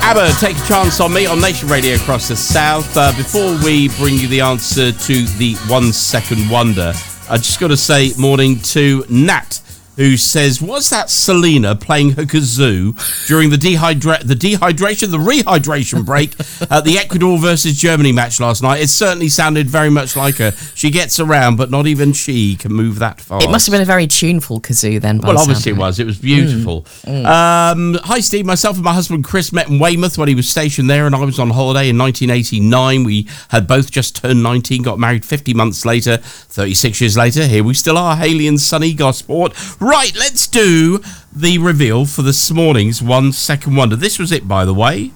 ABBA, Take a Chance on Me on Nation Radio across the South. Before we bring you the answer to the 1 second wonder, I just got to say morning to Nat, who says, was that Selena playing her kazoo during the rehydration break at the Ecuador versus Germany match last night? It certainly sounded very much like her. She gets around, but not even she can move that fast. It must have been a very tuneful kazoo then. Well, obviously it was. It was beautiful. Hi, Steve. Myself and my husband Chris met in Weymouth when he was stationed there, and I was on holiday in 1989. We had both just turned 19, got married 50 months later. 36 years later, here we still are, Haley and Sunny Gosport. Right, let's do the reveal for this morning's 1 second wonder. This was it, by the way.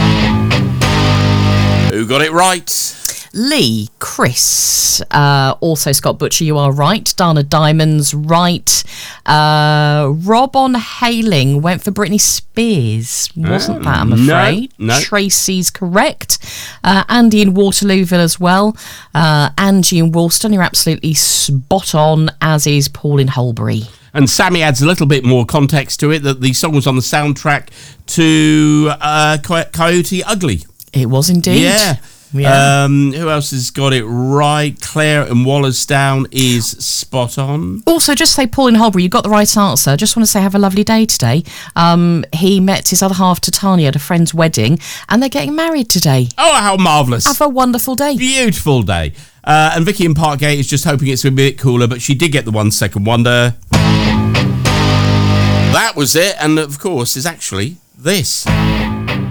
Who got it right? Lee, Chris, also Scott Butcher, you are right. Dana Diamond's right. Rob on Hailing went for Britney Spears. Wasn't that, I'm afraid. No. Tracy's correct. Andy in Waterlooville as well. Angie in Woolston, you're absolutely spot on, as is Paul in Holbury. And Sammy adds a little bit more context to it, that the song was on the soundtrack to Coyote Ugly. It was indeed. Yeah. Who else has got it right? Claire in Wallerstown is spot on. Also, just say Paul in Holbury, you got the right answer. Just want to say have a lovely day today. He met his other half, Titania, at a friend's wedding, and they're getting married today. Oh, how marvellous. Have a wonderful day. Beautiful day. And Vicky in Parkgate is just hoping it's a bit cooler, but she did get the 1 second wonder. That was it, and of course is actually this.